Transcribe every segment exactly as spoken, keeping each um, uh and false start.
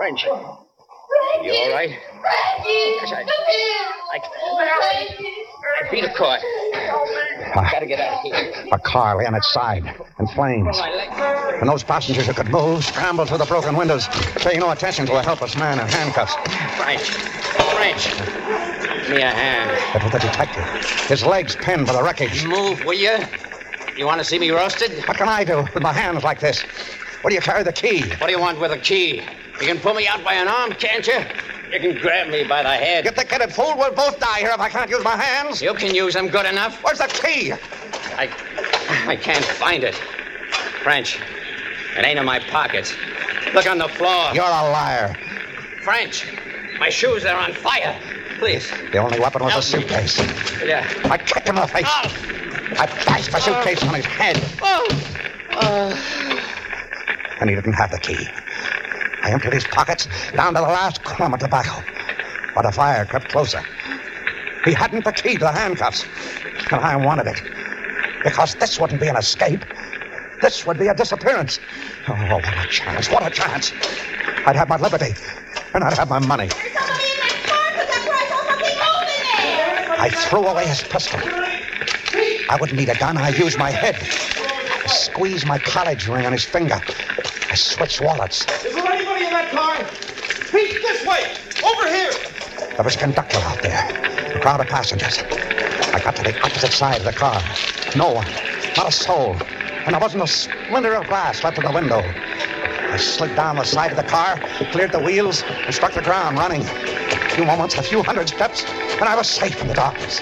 French. You all right? Gosh, I, I, I beat a cord. Uh, Gotta get out of here. A car lay on its side, in flames. My leg. And those passengers who could move scrambled through the broken windows, paying no attention to a helpless man in handcuffs. French. French. Give me a hand. It was the detective, his legs pinned to the wreckage. Move, will you? You want to see me roasted? What can I do with my hands like this? Where do you carry the key? What do you want with a key? You can pull me out by an arm, can't you? You can grab me by the head. You thick-headed fool, we'll both die here if I can't use my hands. You can use them good enough. Where's the key? I... I can't find it. French, it ain't in my pockets. Look on the floor. You're a liar. French, my shoes are on fire. Please. The only weapon was Help a suitcase. Me. Yeah. I kicked him in the face. Oh. I bashed the suitcase Oh. on his head. Oh. Oh. And he didn't have the key. I emptied his pockets down to the last crumb of tobacco. But the fire crept closer. He hadn't the key to the handcuffs. And I wanted it. Because this wouldn't be an escape. This would be a disappearance. Oh, what a chance. What a chance. I'd have my liberty. And I'd have my money. There's somebody in that car because that's where I saw something moving there. I threw away his pistol. I wouldn't need a gun. I used my head. I squeezed my college ring on his finger. I switched wallets. Is there anybody in that car? Pete, this way! Over here! There was a conductor out there. A crowd of passengers. I got to the opposite side of the car. No one. Not a soul. And there wasn't a splinter of glass left in the window. I slid down the side of the car, cleared the wheels, and struck the ground running. A few moments, a few hundred steps, and I was safe in the darkness.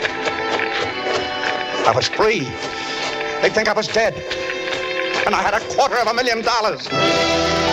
I was free. They'd think I was dead. And I had a quarter of a million dollars.